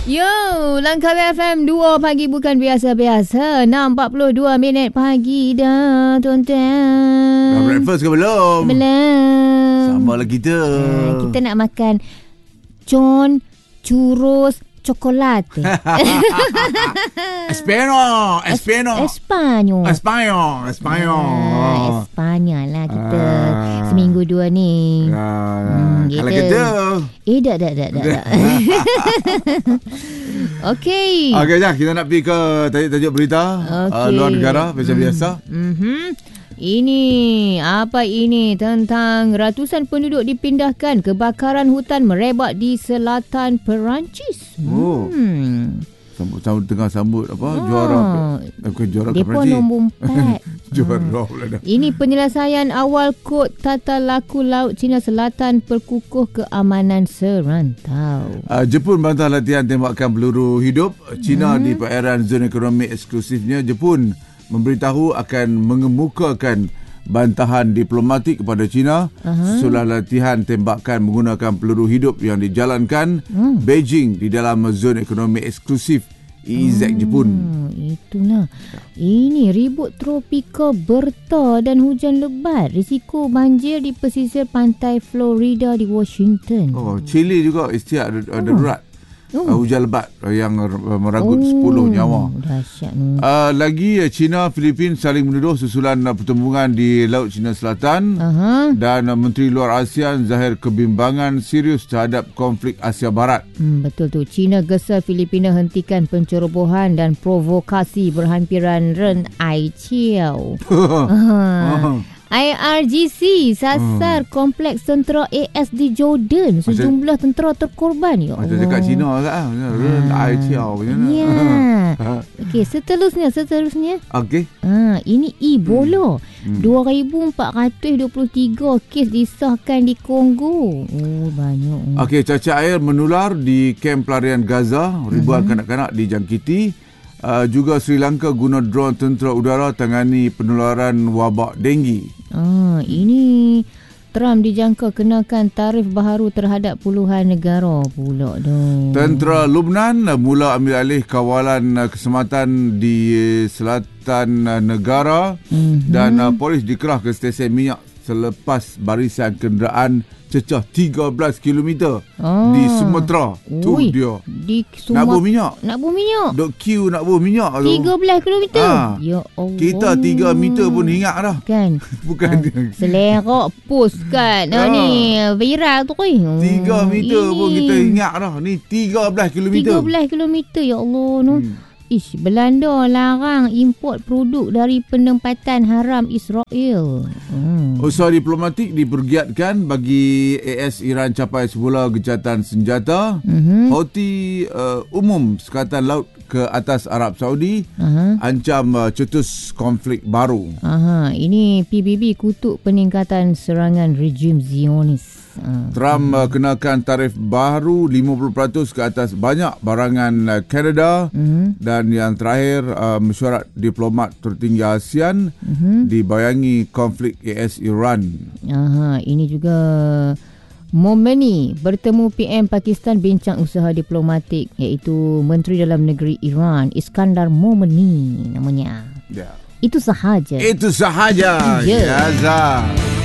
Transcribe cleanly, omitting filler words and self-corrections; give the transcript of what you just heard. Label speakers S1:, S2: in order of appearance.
S1: Yo, Langkawi FM 2 pagi bukan biasa-biasa. 6.42 pagi dah, tuan-tuan.
S2: Dah breakfast ke belum?
S1: Belum.
S2: Sama lah kita.
S1: Kita nak makan con, churros, coklat.
S2: Espanyol.
S1: Espanyol lah kita. Seminggu dua ni.
S2: Kalau kita
S1: dak. Okey.
S2: Okey, dah kita nak pergi ke tajuk berita luar negara macam biasa.
S1: Ini tentang ratusan penduduk dipindahkan, kebakaran hutan merebak di selatan Perancis.
S2: Tengah sambut juara. Bukan juara ke
S1: Depa
S2: Perancis.
S1: nombor 4.
S2: Juara pula dah.
S1: Ini penyelesaian awal kod tata laku laut China Selatan perkukuh keamanan serantau.
S2: Jepun bantah latihan tembakan peluru hidup China di perairan zon ekonomi eksklusifnya. Jepun memberitahu akan mengemukakan bantahan diplomatik kepada China sesudah latihan tembakan menggunakan peluru hidup yang dijalankan Beijing di dalam zon ekonomi eksklusif EEZ Jepun.
S1: Itulah. Ini ribut tropika Bertha dan hujan lebat. Risiko banjir di pesisir pantai Florida di Washington.
S2: Chile juga istiak darurat. Hujan lebat yang merangkut 10 nyawa.
S1: Dahsyat.
S2: Lagi China Filipin saling menuduh susulan pertembungan di Laut China Selatan. Dan Menteri Luar ASEAN zahir kebimbangan serius terhadap konflik Asia Barat.
S1: Betul tu. China gesa Filipina hentikan pencerobohan dan provokasi berhampiran Ren Ai Chiao. IRGC sasar kompleks tentera AS di Jordan. Sejumlah tentera terkorban. Ya Allah.
S2: Macam cakap Cina lah. Ren Ai Chiao macam mana?
S1: Ya. Okey, seterusnya.
S2: Okey.
S1: Ini Ebola. 2,423 kes disahkan di Kongo. Banyak.
S2: Okey, cacar air menular di kem pelarian Gaza. Ribuan kanak-kanak dijangkiti. Juga Sri Lanka guna drone tentera udara tangani penularan wabak denggi.
S1: Ini Trump dijangka kenakan tarif baharu terhadap puluhan negara pula dah.
S2: Tentera Lubnan mula ambil alih kawalan keselamatan di selatan negara dan polis dikerah ke stesen minyak selepas barisan kenderaan cecah 13 km di Sumatera. Tu dia.
S1: Di
S2: Nak buh minyak. Dok queue nak buh minyak tu.
S1: 13 km. Ya Allah.
S2: Kita 3 meter pun ingat dah.
S1: Kan.
S2: Bukan
S1: selerak post kan. Ni viral tu.
S2: 3 meter pun kita ingat dah. Ni 13 km.
S1: 13 km ya Allah no. Belanda larang import produk dari penempatan haram Israel.
S2: Usaha diplomatik dipergiatkan bagi AS Iran capai semula gencatan senjata. Houthi umum sekatan laut ke atas Arab Saudi. Ancam cetus konflik baru.
S1: Ini PBB kutuk peningkatan serangan rejim Zionis.
S2: Trump kenakan tarif baru 50% ke atas banyak barangan Kanada. Dan yang terakhir mesyuarat diplomat tertinggi ASEAN dibayangi konflik AS Iran.
S1: Ini juga Momeni bertemu PM Pakistan bincang usaha diplomatik, iaitu Menteri Dalam Negeri Iran Iskandar Momeni namanya. Itu sahaja.
S2: Ya, Zah.